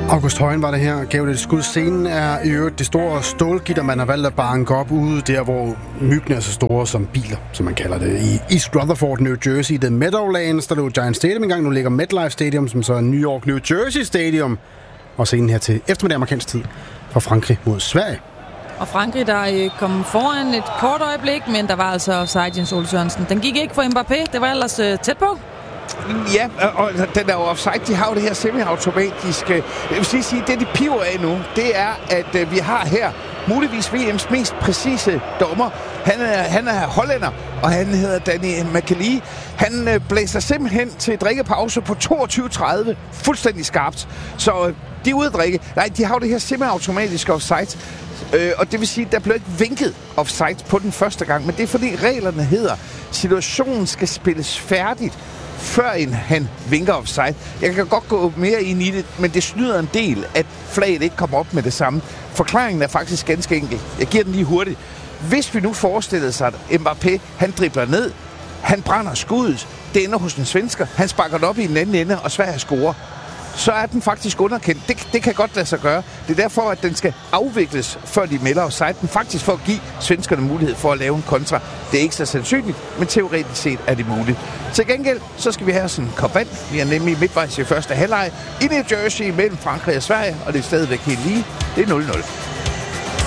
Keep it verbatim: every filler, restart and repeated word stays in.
August Højen var det her, gav det et skud. Scenen er i øvrigt det store stålgitter, man har valgt at banke op ude der, hvor myggene er så store som biler, som man kalder det. I East Rutherford, New Jersey, The Meadowlands, der lå Giant Stadium engang. Nu ligger MetLife Stadium, som så er New York, New Jersey Stadium. Og scenen her til eftermiddag amerikansk tid fra Frankrig mod Sverige. Og Frankrig, der kom foran et kort øjeblik, men der var altså offside, Jens Ole Sørensen. Den gik ikke for Mbappé, det var ellers uh, tæt på. Ja, og den er jo offside. De har jo det her semi-automatiske. Jeg vil sige, sige, det de piver af nu, det er, at uh, vi har her muligvis V M's mest præcise dommer. Han er, han er hollænder, og han hedder Danny McAlee. Han uh, blæser simpelthen til drikkepause på toogtyve tredive. Fuldstændig skarpt. Så uh, de er ude at drikke. Nej, de har jo det her semi-automatiske offside. Øh, og det vil sige, at der blev ikke vinket offside på den første gang. Men det er fordi reglerne hedder, situationen skal spilles færdigt, før en han vinker offside. Jeg kan godt gå mere ind i det, men det snyder en del, at flaget ikke kommer op med det samme. Forklaringen er faktisk ganske enkel. Jeg giver den lige hurtigt. Hvis vi nu forestillede sig, at Mbappé, han dribler ned, han brænder skuddet, det ender hos den svensker, han sparker det op i den anden ende, og Sverige scorer, så er den faktisk underkendt. Det, det kan godt lade sig gøre. Det er derfor, at den skal afvikles, før de melder offside. Den faktisk for at give svenskerne mulighed for at lave en kontra. Det er ikke så sandsynligt, men teoretisk set er det muligt. Til gengæld, så skal vi have sådan en kop vand. Vi er nemlig midtvejs i første halvleg i New Jersey mellem Frankrig og Sverige, og det er stadigvæk helt lige. Det er nul nul.